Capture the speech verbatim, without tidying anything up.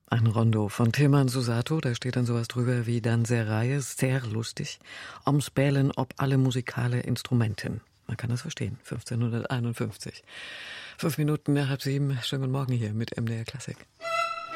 Ein Rondo von Tilman Susato, da steht dann sowas drüber wie Danserei, sehr lustig, om spelen op alle musikale Instrumenten. Man kann das verstehen, fünfzehnhunderteinundfünfzig. Fünf Minuten nach halb sieben, schönen guten Morgen hier mit M D R Klassik.